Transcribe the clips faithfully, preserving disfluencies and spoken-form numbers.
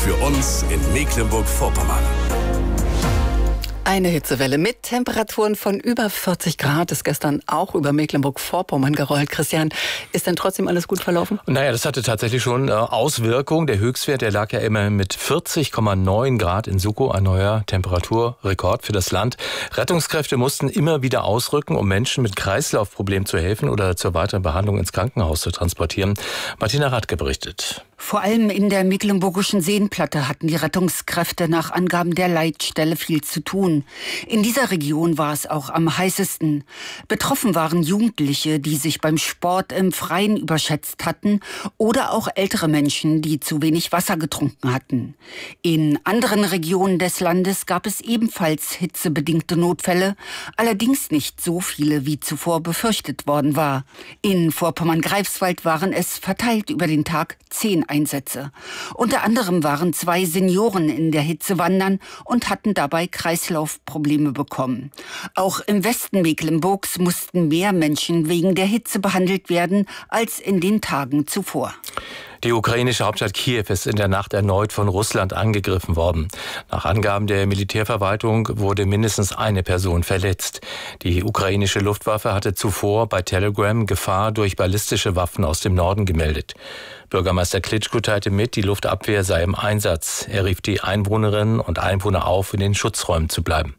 für uns in Mecklenburg-Vorpommern. Eine Hitzewelle mit Temperaturen von über vierzig Grad ist gestern auch über Mecklenburg-Vorpommern gerollt. Christian, ist denn trotzdem alles gut verlaufen? Naja, das hatte tatsächlich schon äh, Auswirkungen. Der Höchstwert, der lag ja immer mit vierzig Komma neun Grad in Suckow, ein neuer Temperaturrekord für das Land. Rettungskräfte mussten immer wieder ausrücken, um Menschen mit Kreislaufproblemen zu helfen oder zur weiteren Behandlung ins Krankenhaus zu transportieren. Martina Radke berichtet. Vor allem in der mecklenburgischen Seenplatte hatten die Rettungskräfte nach Angaben der Leitstelle viel zu tun. In dieser Region war es auch am heißesten. Betroffen waren Jugendliche, die sich beim Sport im Freien überschätzt hatten, oder auch ältere Menschen, die zu wenig Wasser getrunken hatten. In anderen Regionen des Landes gab es ebenfalls hitzebedingte Notfälle, allerdings nicht so viele, wie zuvor befürchtet worden war. In Vorpommern-Greifswald waren es verteilt über den Tag zehn Einsätze. Unter anderem waren zwei Senioren in der Hitze wandern und hatten dabei Kreislaufprobleme bekommen. Auch im Westen Mecklenburgs mussten mehr Menschen wegen der Hitze behandelt werden als in den Tagen zuvor. Die ukrainische Hauptstadt Kiew ist in der Nacht erneut von Russland angegriffen worden. Nach Angaben der Militärverwaltung wurde mindestens eine Person verletzt. Die ukrainische Luftwaffe hatte zuvor bei Telegram Gefahr durch ballistische Waffen aus dem Norden gemeldet. Bürgermeister Klitschko teilte mit, die Luftabwehr sei im Einsatz. Er rief die Einwohnerinnen und Einwohner auf, in den Schutzräumen zu bleiben.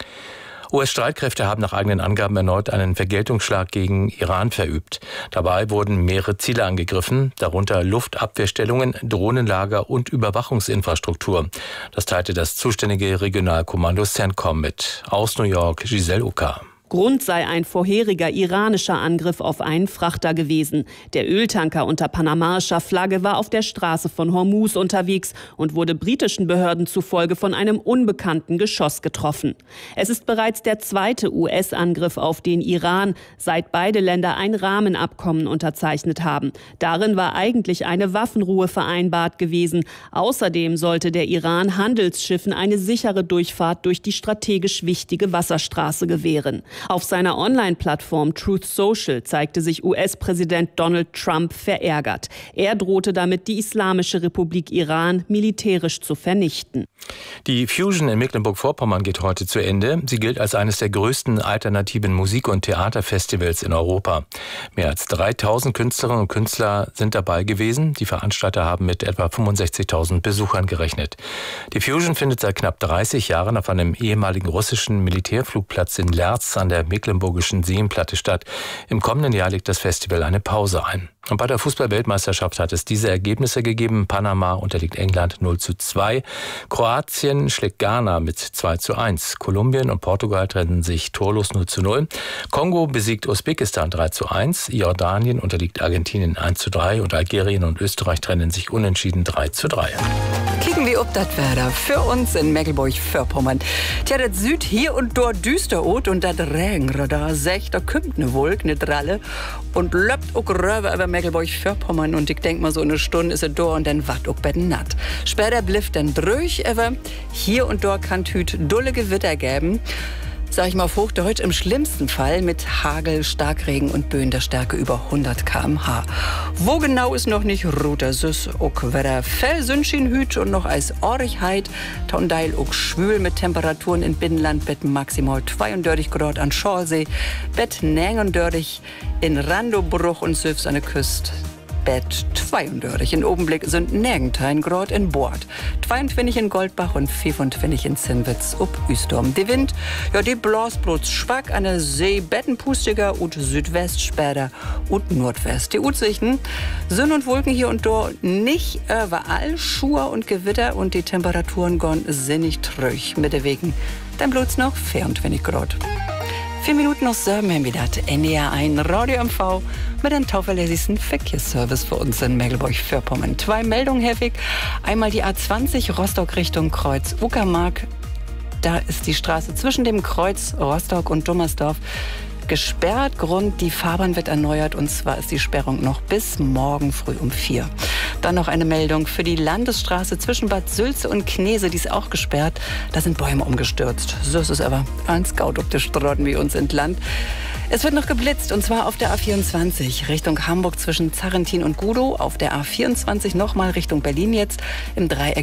U S-Streitkräfte haben nach eigenen Angaben erneut einen Vergeltungsschlag gegen Iran verübt. Dabei wurden mehrere Ziele angegriffen, darunter Luftabwehrstellungen, Drohnenlager und Überwachungsinfrastruktur. Das teilte das zuständige Regionalkommando CENTCOM mit. Aus New York, Giselle Uka. Grund sei ein vorheriger iranischer Angriff auf einen Frachter gewesen. Der Öltanker unter panamaischer Flagge war auf der Straße von Hormuz unterwegs und wurde britischen Behörden zufolge von einem unbekannten Geschoss getroffen. Es ist bereits der zweite U S-Angriff auf den Iran, seit beide Länder ein Rahmenabkommen unterzeichnet haben. Darin war eigentlich eine Waffenruhe vereinbart gewesen. Außerdem sollte der Iran Handelsschiffen eine sichere Durchfahrt durch die strategisch wichtige Wasserstraße gewähren. Auf seiner Online-Plattform Truth Social zeigte sich U S-Präsident Donald Trump verärgert. Er drohte damit, die Islamische Republik Iran militärisch zu vernichten. Die Fusion in Mecklenburg-Vorpommern geht heute zu Ende. Sie gilt als eines der größten alternativen Musik- und Theaterfestivals in Europa. Mehr als dreitausend Künstlerinnen und Künstler sind dabei gewesen. Die Veranstalter haben mit etwa fünfundsechzigtausend Besuchern gerechnet. Die Fusion findet seit knapp dreißig Jahren auf einem ehemaligen russischen Militärflugplatz in Lerz an der mecklenburgischen Seenplatte statt. Im kommenden Jahr legt das Festival eine Pause ein. Und bei der Fußball-Weltmeisterschaft hat es diese Ergebnisse gegeben. Panama unterliegt England null zu zwei. Kroatien schlägt Ghana mit zwei zu eins. Kolumbien und Portugal trennen sich torlos null zu null. Kongo besiegt Usbekistan drei zu eins. Jordanien unterliegt Argentinien eins zu drei. Und Algerien und Österreich trennen sich unentschieden drei zu drei. Kicken wir ob das Wetter für uns in Mecklenburg-Vorpommern. Tja, das Süd hier und dort düster ut und das Regen, da secht, da kümmt ne Wolk, ne Dralle und löppt auch rüber über Mecklenburg-Vorpommern und ich denk mal so eine Stunde ist es da und dann wat auch betten natt. Später blifft dann drüch, aber hier und dort kann Tüt dulle Gewitter geben. Sag ich mal auf Hochdeutsch, im schlimmsten Fall mit Hagel, Starkregen und Böen der Stärke über hundert Kilometer pro Stunde. Wo genau ist noch nicht Ruter Süß, auch Wetter Fell, Sündchenhüt und noch als Origkeit, Tondeil auch schwül mit Temperaturen in Binnenland, bet maximal zweiunddreißig Grad an Schorsee, bet neununddreißig in Randobruch und Süfs an der Küste. Bett zweiunddreißig. In Obenblick sind negentein Grad in Bord. zweiundzwanzig in Goldbach und fünfundzwanzig in Zinnwitz ob Üstorm. Die Wind, ja, die blas bloß schwach an der See, bettenpustiger und Südwest später und Nordwest. Die Utsichten, Sonn und Wolken hier und dort nicht überall, Schur und Gewitter und die Temperaturen gehen sinnig trüch. Mit der Wegen, dann bloß noch vierundzwanzig Grad. Vier Minuten noch sieben haben wir das N D R eins Radio M V mit einem zuverlässigsten Verkehrsservice für uns in Mecklenburg-Vorpommern. Zwei Meldungen heftig. Einmal die A zwanzig Rostock Richtung Kreuz Uckermark. Da ist die Straße zwischen dem Kreuz Rostock und Dummersdorf gesperrt. Grund, die Fahrbahn wird erneuert und zwar ist die Sperrung noch bis morgen früh um vier. Dann noch eine Meldung für die Landesstraße zwischen Bad Sülze und Knese, die ist auch gesperrt. Da sind Bäume umgestürzt. So ist es aber ein Scout auf der Straßen wie uns entlang. Es wird noch geblitzt und zwar auf der A vierundzwanzig Richtung Hamburg zwischen Zarrentin und Gudow, auf der A vierundzwanzig nochmal Richtung Berlin jetzt im Dreieck